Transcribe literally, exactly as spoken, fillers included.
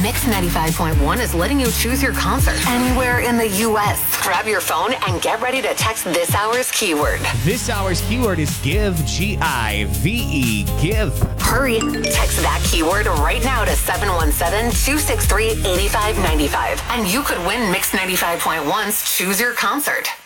Mix ninety-five point one is letting you choose your concert anywhere in the U S. Grab your phone and get ready to text this hour's keyword. This hour's keyword is give, G I V E, give. Hurry, text that keyword right now to seven one seven, two six three, eight five nine five, and you could win Mix ninety-five point one's Choose Your Concert.